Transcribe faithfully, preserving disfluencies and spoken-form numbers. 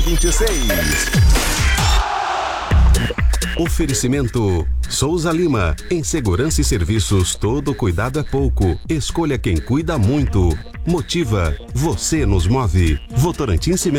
vinte e seis. Oferecimento Souza Lima. Em segurança e serviços, todo cuidado é pouco. Escolha quem cuida muito. Motiva. Você nos move. Votorantim Cimentos.